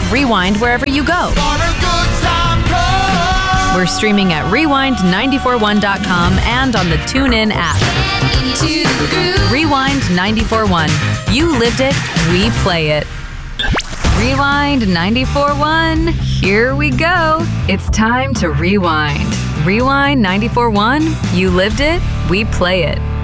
Rewind wherever you go. We're streaming at rewind941.com and on the TuneIn app. Rewind 94.1. You lived it, we play it. Rewind 94.1. Here we go. It's time to rewind. Rewind 94.1. You lived it, we play it.